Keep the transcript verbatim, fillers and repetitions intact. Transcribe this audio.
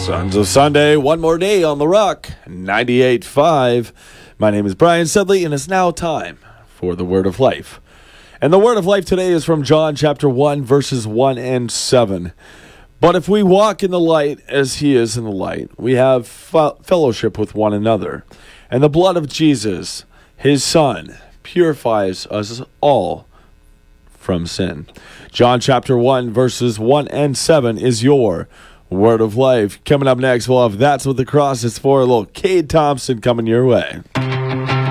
Sons of Sunday, one more day on the Rock, ninety-eight point five. My name is Brian Sedley, and it's now time for the Word of Life. And the Word of Life today is from John chapter one, verses one and seven. But if we walk in the light as he is in the light, we have f- fellowship with one another. And the blood of Jesus, his Son, purifies us all from sin. John chapter one, verses one and seven is your Word of Life. Coming up next, we'll have That's What the Cross is For. A little Cade Thompson coming your way.